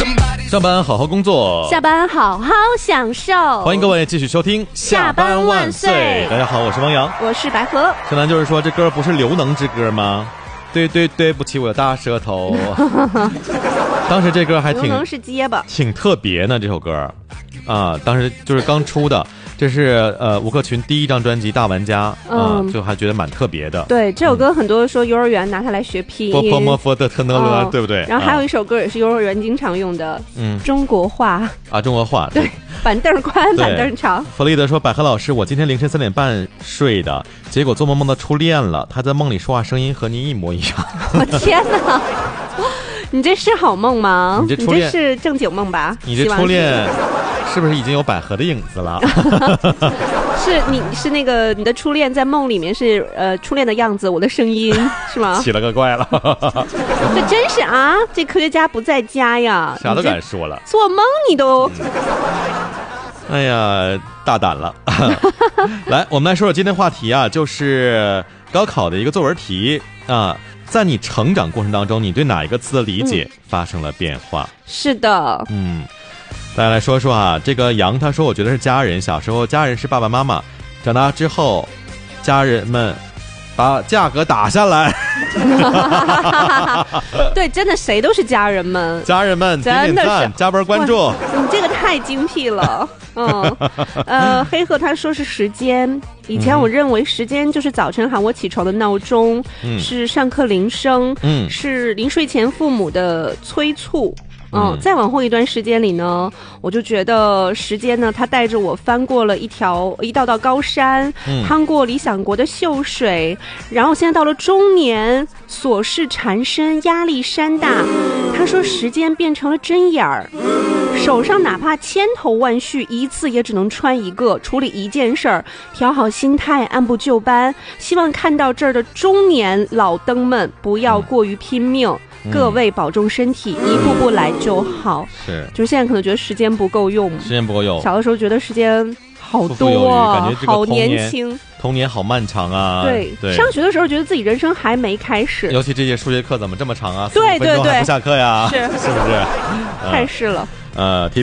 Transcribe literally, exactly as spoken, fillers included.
上班好好工作， 下班好好享受。 欢迎各位继续收听下班万岁。大家好，我是汪洋， 我是白河。 正南就是说这歌不是刘能之歌吗？对对对不起我的大舌头。当时这歌还挺刘能是结巴， 挺特别呢，这首歌啊，当时就是刚出的，这是呃吴克群第一张专辑《大玩家》啊、嗯，就还觉得蛮特别的。 对，这首歌很多说幼儿园拿它来学拼音， 波波莫佛的特讷勒，对不对？ 然后还有一首歌也是幼儿园经常用的，嗯，中国话啊，中国话， 对，板凳宽，板凳长。 弗利德说：“百合老师，我今天凌晨三点半睡的，结果做梦梦到初恋了，他在梦里说话声音和您一模一样。” 我天哪！你这是好梦吗？ 你这初恋你这是正经梦吧？ 你这初恋是不是已经有百合的影子了？ 是你是那个你的初恋在梦里面是呃初恋的样子，我的声音是吗？ 奇了个怪了！ 这真是啊，这科学家不在家呀， 啥都敢说了， 做梦你都。 嗯、哎呀，大胆了！来，我们来说说今天话题啊，就是高考的一个作文题啊。在你成长过程当中，你对哪一个词的理解发生了变化？ 嗯、是的， 嗯，大家来说说啊。这个杨他说，我觉得是家人，小时候家人是爸爸妈妈，长大之后，家人们把价格打下来。 对，真的谁都是家人们， 家人们点点赞，加班关注。 你这个太精辟了。嗯，呃，黑鹤他说是时间。以前我认为时间就是早晨喊我起床的闹钟，嗯、是上课铃声，嗯，是临睡前父母的催促。嗯，嗯再往后一段时间里呢，我就觉得时间呢，它带着我翻过了一条一道道高山，嗯、趟过理想国的秀水，然后现在到了中年，琐事缠身，压力山大。他说时间变成了针眼儿。手上哪怕千头万绪，一次也只能穿一个，处理一件事儿，调好心态，按部就班。希望看到这儿的中年老登们不要过于拼命，嗯、各位保重身体，嗯、一步步来就好。 是， 就是现在可能觉得时间不够用， 时间不够用。 小的时候觉得时间好多啊， 感觉这个好年轻。 童年好漫长啊！ 对，对上学的时候觉得自己人生还没开始， 尤其这节数学课怎么这么长啊？ 对对对， 不下课呀， 是是不是？ 太是了。 呃，